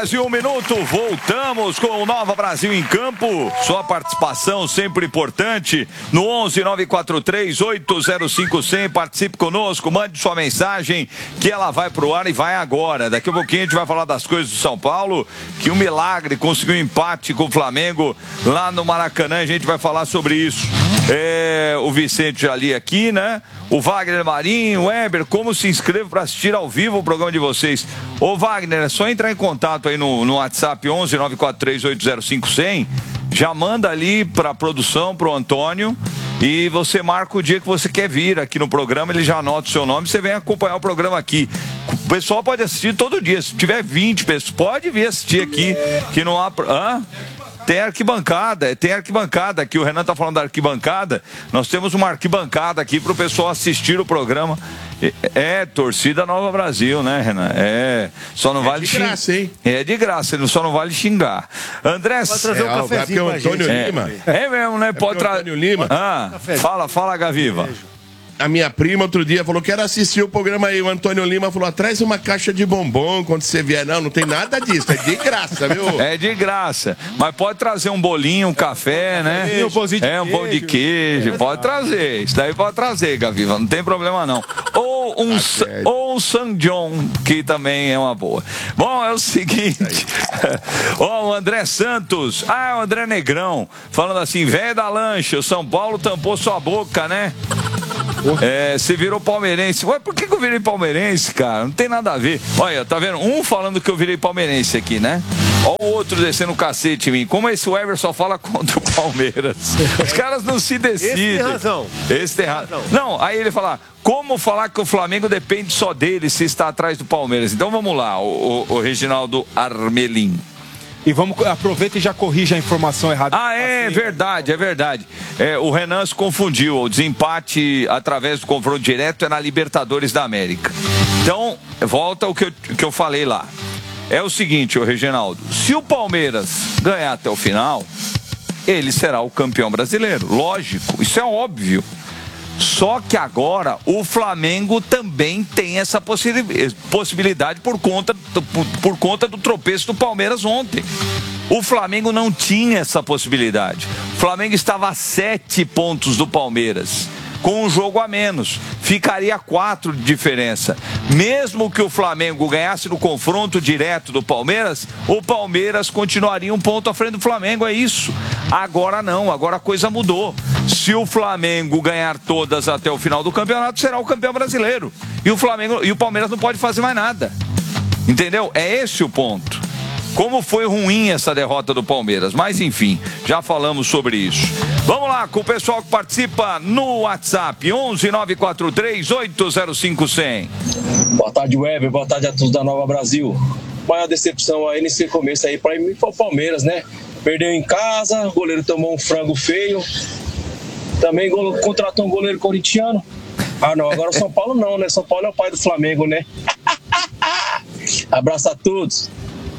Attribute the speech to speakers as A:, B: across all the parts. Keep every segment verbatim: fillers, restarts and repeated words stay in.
A: horas e um minuto, voltamos com o Nova Brasil em Campo. Sua participação sempre importante no onze nove quatro três oito zero cinco zero zero. Participe conosco, mande sua mensagem que ela vai pro ar e vai agora. Daqui a pouquinho a gente vai falar das coisas do São Paulo, que um milagre conseguiu um empate com o Flamengo lá no Maracanã. A gente vai falar sobre isso. É, o Vicente ali aqui, né? O Wagner Marinho, o Weber, como se inscreve para assistir ao vivo o programa de vocês? Ô Wagner, é só entrar em contato aí no, no WhatsApp onze nove quatro três oito zero cinco zero zero. Já manda ali para a produção, pro Antônio, e você marca o dia que você quer vir aqui no programa, ele já anota o seu nome, você vem acompanhar o programa aqui. O pessoal pode assistir todo dia, se tiver vinte pessoas, pode vir assistir aqui, que não há... Hã? Tem arquibancada, tem arquibancada aqui. O Renan tá falando da arquibancada. Nós temos uma arquibancada aqui para o pessoal assistir o programa. É, é torcida Nova Brasil, né, Renan? É, só não é vale xingar. É de graça, hein? É de graça, só não vale xingar. André,
B: pode trazer um é, cafezinho
A: o Antônio Lima. É, é mesmo, né? É pode trazer. Antônio Lima. Ah, fala, fala, Gaviva.
C: A minha prima outro dia falou que era assistir o programa aí. O Antônio Lima falou: traz uma caixa de bombom quando você vier. Não, não tem nada disso. É de graça, viu?
A: É de graça. Mas pode trazer um bolinho, um café, né?
B: Um pãozinho de
A: é, um pão de queijo. É, pode trazer. Isso daí pode trazer, Gaviva. Não tem problema, não. Ou um, ah, ou um San John, que também é uma boa. Bom, é o seguinte. Ó, oh, o André Santos. Ah, o André Negrão. Falando assim: velho da lancha, o São Paulo tampou sua boca, né? É, você virou palmeirense. Ué, por que, que eu virei palmeirense, cara? Não tem nada a ver. Olha, tá vendo? Um falando que eu virei palmeirense aqui, né? Ó o outro descendo o cacete em mim. Como esse Weber só fala contra o Palmeiras. Os caras não se decidem.
B: Esse tem razão.
A: Esse tem razão. Não, aí ele fala: como falar que o Flamengo depende só dele se está atrás do Palmeiras? Então vamos lá, o, o, o Reginaldo Armelin.
D: E vamos, aproveita e já corrija a informação errada.
A: Ah, é verdade, é verdade. É, o Renan se confundiu. O desempate através do confronto direto é na Libertadores da América. Então, volta o que eu, que eu falei lá. É o seguinte, ô Reginaldo. Se o Palmeiras ganhar até o final, ele será o campeão brasileiro. Lógico, isso é óbvio. Só que agora o Flamengo também tem essa possibilidade por conta, por, por conta do tropeço do Palmeiras ontem. O Flamengo não tinha essa possibilidade. O Flamengo estava a sete pontos do Palmeiras, com um jogo a menos. Ficaria quatro de diferença. Mesmo que o Flamengo ganhasse no confronto direto do Palmeiras, o Palmeiras continuaria um ponto à frente do Flamengo, é isso. Agora não, agora a coisa mudou. Se o Flamengo ganhar todas até o final do campeonato, será o campeão brasileiro. E o Flamengo e o Palmeiras não pode fazer mais nada. Entendeu? É esse o ponto. Como foi ruim essa derrota do Palmeiras. Mas enfim, já falamos sobre isso. Vamos lá com o pessoal que participa no WhatsApp. onze nove quatro três oito zero cinco zero zero.
E: Boa tarde, Weber. Boa tarde a todos da Nova Brasil. Maior decepção aí nesse começo aí para mim foi o Palmeiras, né? Perdeu em casa, o goleiro tomou um frango feio. Também contratou um goleiro corintiano. Ah, não, agora o São Paulo não, né? São Paulo é o pai do Flamengo, né? Abraço a todos.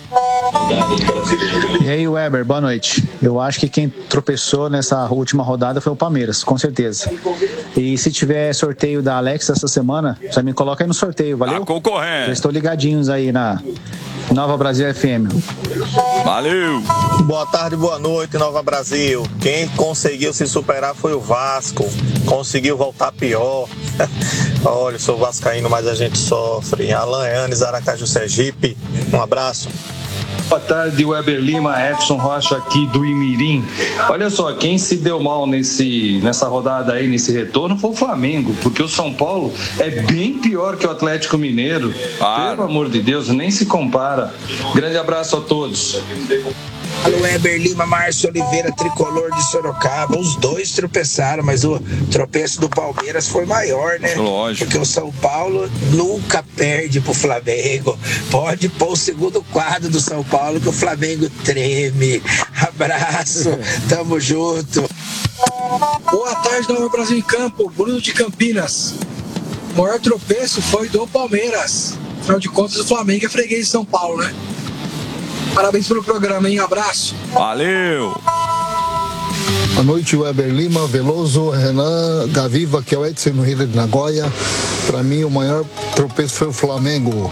F: E aí, Weber, boa noite. Eu acho que quem tropeçou nessa última rodada foi o Palmeiras, com certeza. E se tiver sorteio da Alex essa semana, você me coloca aí no sorteio, valeu?
A: Tá concorrendo.
F: Eu estou ligadinhos aí na Nova Brasil F M.
A: Valeu.
G: Boa tarde, boa noite, Nova Brasil. Quem conseguiu se superar foi o Vasco. Conseguiu voltar pior. Olha, eu sou vascaíno, mas a gente sofre. Alan Yanes, Aracaju, Sergipe. Um abraço.
H: Boa tarde, Weber Lima, Edson Rocha aqui do Imirim. Olha só, quem se deu mal nesse, nessa rodada aí, nesse retorno, foi o Flamengo, porque o São Paulo é bem pior que o Atlético Mineiro. Ah. Pelo amor de Deus, nem se compara. Grande abraço a todos.
I: Alô, Weber Lima, Márcio Oliveira, tricolor de Sorocaba. Os dois tropeçaram, mas o tropeço do Palmeiras foi maior, né?
A: Lógico.
I: Porque o São Paulo nunca perde pro Flamengo. Pode pôr o segundo quadro do São Paulo que o Flamengo treme. Abraço, tamo junto.
J: Boa tarde, Nova Brasil em Campo. Bruno de Campinas. O maior tropeço foi do Palmeiras. Afinal de contas, o Flamengo é freguês de São Paulo, né? Parabéns pelo programa, hein? Abraço.
A: Valeu.
K: Boa noite, Weber Lima, Veloso, Renan, Gaviva, que é o Edson no Rio de Nagoya. Para mim, o maior tropeço foi o Flamengo.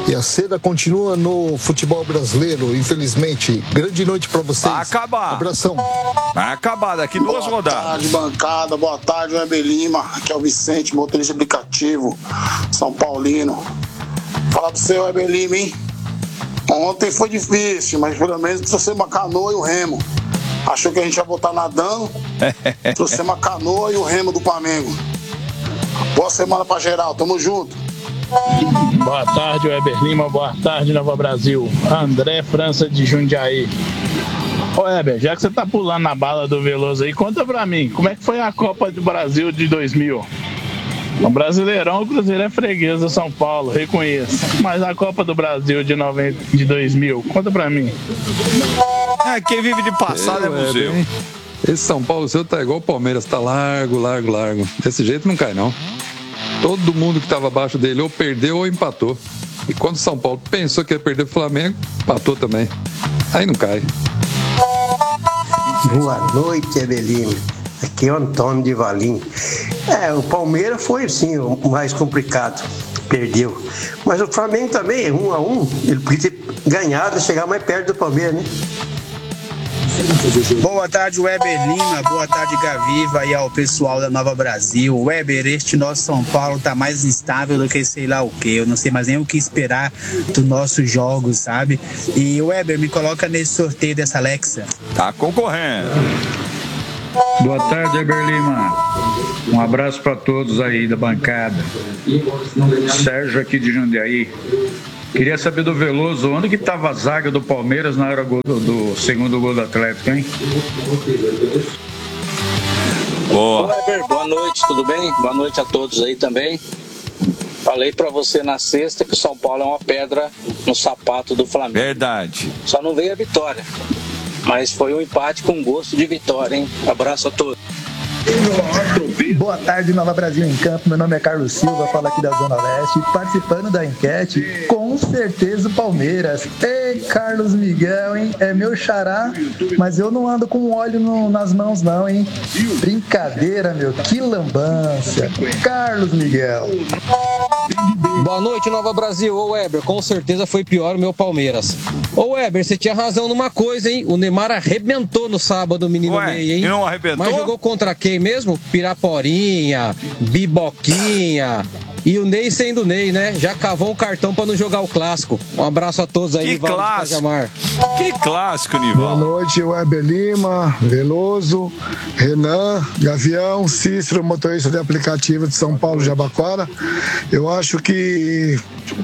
K: E a seda continua no futebol brasileiro, infelizmente. Grande noite pra vocês.
A: Vai acabar.
K: Abração.
A: Vai acabar daqui duas
B: boa
A: rodadas.
B: Boa tarde, bancada. Boa tarde, Weber Lima. Aqui é o Vicente, motorista aplicativo, São Paulino. Fala pro seu Weber Lima, hein? Ontem foi difícil, mas pelo menos trouxemos uma canoa e o remo. Achou que a gente ia botar nadando, trouxemos uma canoa e o remo do Flamengo. Boa semana pra geral, tamo junto.
L: Boa tarde, Weber Lima. Boa tarde, Nova Brasil. André França de Jundiaí. Ô Weber, já que você tá pulando na bala do Veloso aí, conta pra mim, como é que foi a Copa do Brasil de dois mil? No Brasileirão, o Cruzeiro é freguês do São Paulo, reconheço. Mas a Copa do Brasil de, noventa, de dois mil, conta pra mim.
A: É, quem vive de passado é, é museu.
M: Bem, esse São Paulo seu tá igual o Palmeiras, tá largo, largo, largo. Desse jeito não cai, não. Todo mundo que estava abaixo dele ou perdeu ou empatou. E quando o São Paulo pensou que ia perder o Flamengo, empatou também. Aí não cai.
N: Boa noite, Evelino. Aqui é o Antônio de Valim. É, o Palmeiras foi, sim, o mais complicado. Perdeu. Mas o Flamengo também, um a um, ele podia ter ganhado e chegar mais perto do Palmeiras, né?
O: Boa tarde, Weber Lima. Boa tarde, Gaviva, e ao pessoal da Nova Brasil. Weber, este nosso São Paulo tá mais instável do que sei lá o que. Eu não sei mais nem o que esperar dos nossos jogos, sabe? E Weber, me coloca nesse sorteio dessa Alexa.
A: Tá concorrendo.
P: Boa tarde, Weber Lima. Um abraço para todos aí da bancada. Sérgio aqui de Jundiaí. Queria saber do Veloso, onde que estava a zaga do Palmeiras na hora do, do segundo gol do Atlético, hein?
A: Boa.
Q: Olá, Weber, boa noite, tudo bem? Boa noite a todos aí também. Falei pra você na sexta que o São Paulo é uma pedra no sapato do Flamengo.
A: Verdade.
Q: Só não veio a vitória, mas foi um empate com gosto de vitória, hein? Abraço a todos.
R: Boa tarde, Nova Brasil em Campo. Meu nome é Carlos Silva, falo aqui da Zona Leste. Participando da enquete, com certeza o Palmeiras. Ei, Carlos Miguel, hein? É meu xará, mas eu não ando com óleo no, nas mãos, não, hein? Brincadeira, meu, que lambança. Carlos Miguel.
S: Boa noite, Nova Brasil. Ô Weber, com certeza foi pior o meu Palmeiras. Ô Weber, você tinha razão numa coisa, hein? O Neymar arrebentou no sábado, o menino
A: Ué,
S: Ney, hein?
A: E não arrebentou?
S: Mas jogou contra quem mesmo? Piraporinha, Biboquinha. E o Ney sendo Ney, né? Já cavou um cartão pra não jogar o clássico. Um abraço a todos aí,
A: Que clássico? Que clássico, Nival.
K: Boa noite, Weber Lima, Veloso, Renan, Gavião, Cícero, motorista de aplicativo de São Paulo, Jabaquara. Eu acho que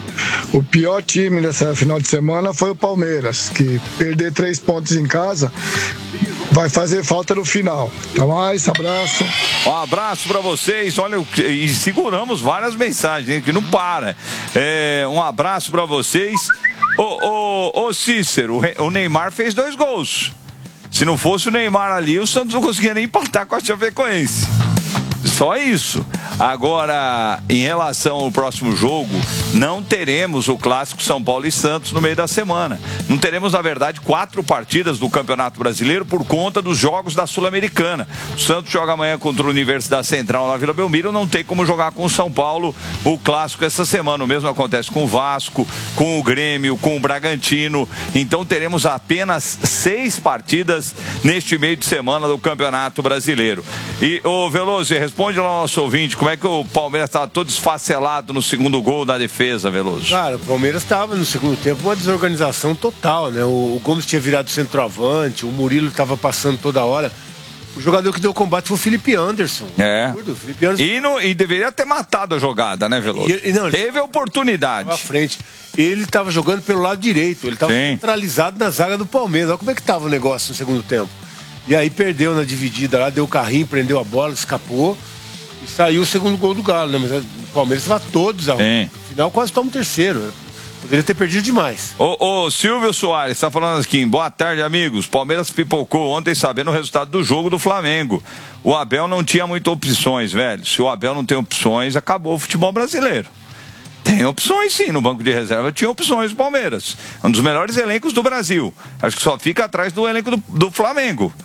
K: o pior time dessa final de semana foi o Palmeiras, que perder três pontos em casa vai fazer falta no final. Até mais, abraço.
A: Um abraço pra vocês. Olha, e seguramos várias mensagens, hein, que não para. É, um abraço pra vocês. Ô, ô, ô Cícero, o Neymar fez dois gols. Se não fosse o Neymar ali, o Santos não conseguia nem empatar com a Chapecoense. Só isso. Agora, em relação ao próximo jogo, não teremos o clássico São Paulo e Santos no meio da semana. Não teremos, na verdade, quatro partidas do Campeonato Brasileiro por conta dos jogos da Sul-Americana. O Santos joga amanhã contra a Universidade Central na Vila Belmiro, não tem como jogar com o São Paulo o clássico essa semana. O mesmo acontece com o Vasco, com o Grêmio, com o Bragantino. Então teremos apenas seis partidas neste meio de semana do Campeonato Brasileiro. E, ô Veloso, responde lá ao nosso ouvinte, como é que o Palmeiras estava todo esfacelado no segundo gol da defesa, Veloso?
T: Cara, o Palmeiras estava no segundo tempo uma desorganização total, né? O, o Gomes tinha virado centroavante, o Murilo estava passando toda hora. O jogador que deu combate foi o Felipe Anderson.
A: É.
T: Absurdo, Felipe Anderson.
A: E, no, e deveria ter matado a jogada, né, Veloso?
T: E, e não,
A: Teve a oportunidade.
T: À frente. Ele estava jogando pelo lado direito, ele estava centralizado na zaga do Palmeiras. Olha como é que estava o negócio no segundo tempo. E aí perdeu na dividida lá, deu o carrinho, prendeu a bola, escapou. E saiu o segundo gol do Galo, né? Mas o Palmeiras estava todos, ao final quase toma o terceiro. Poderia ter perdido demais.
A: Ô, ô Silvio Soares, está falando aqui, boa tarde, amigos. Palmeiras pipocou ontem sabendo o resultado do jogo do Flamengo. O Abel não tinha muitas opções, velho. Se o Abel não tem opções, acabou o futebol brasileiro. Tem opções sim, no banco de reserva tinha opções do Palmeiras. Um dos melhores elencos do Brasil. Acho que só fica atrás do elenco do, do Flamengo.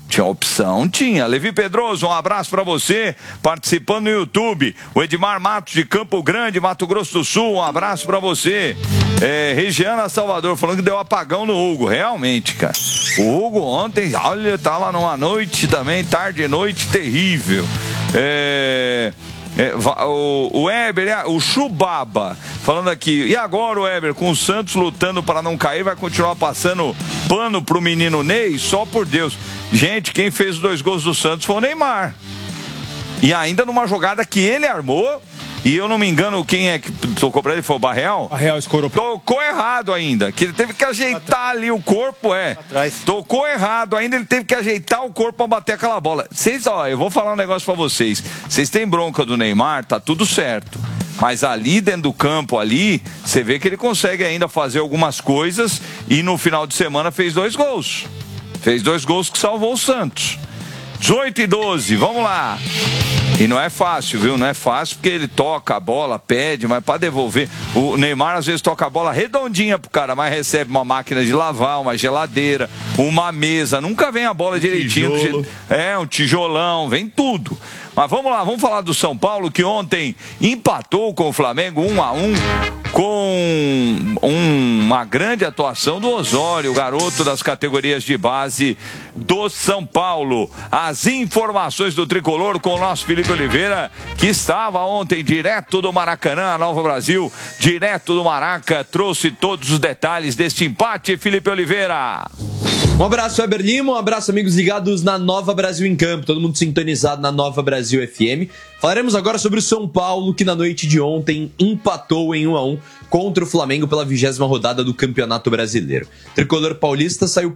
A: Tinha opção? Tinha. Levi Pedroso, um abraço pra você, participando no YouTube. O Edmar Matos de Campo Grande, Mato Grosso do Sul, um abraço pra você. É, Regiana Salvador, falando que deu apagão no Hugo. Realmente, cara. O Hugo ontem, olha, tá lá numa noite também, tarde e noite, terrível. É... É, o, o Weber, o Chubaba, falando aqui, e agora o Weber, com o Santos lutando para não cair, vai continuar passando pano pro menino Ney? Só por Deus. Gente, quem fez os dois gols do Santos foi o Neymar. E ainda numa jogada que ele armou, e eu não me engano, quem é que tocou pra ele foi o Barreal?
D: Barreal escorou.
A: Tocou errado ainda, que ele teve que ajeitar ali o corpo, é. Tocou errado ainda, ele teve que ajeitar o corpo pra bater aquela bola. Vocês, ó, eu vou falar um negócio pra vocês. Vocês têm bronca do Neymar, tá tudo certo. Mas ali dentro do campo, ali, você vê que ele consegue ainda fazer algumas coisas e no final de semana fez dois gols. Fez dois gols que salvou o Santos. dezoito e doze, vamos lá. E não é fácil, viu? Não é fácil porque ele toca a bola, pede, mas para devolver. O Neymar às vezes toca a bola redondinha pro cara, mas recebe uma máquina de lavar, uma geladeira, uma mesa. Nunca vem a bola um direitinho.
C: Tijolo.
A: É, um tijolão, vem tudo. Mas vamos lá, vamos falar do São Paulo, que ontem empatou com o Flamengo um a um, com uma grande atuação do Osório, o garoto das categorias de base do São Paulo. As informações do Tricolor com o nosso Felipe Oliveira, que estava ontem direto do Maracanã, Nova Brasil, direto do Maraca, trouxe todos os detalhes deste empate. Felipe Oliveira.
U: Um abraço, Weber Lima, um abraço, amigos ligados na Nova Brasil em Campo, todo mundo sintonizado na Nova Brasil F M. Falaremos agora sobre o São Paulo, que na noite de ontem empatou em um a um contra o Flamengo pela vigésima rodada do Campeonato Brasileiro. O tricolor paulista saiu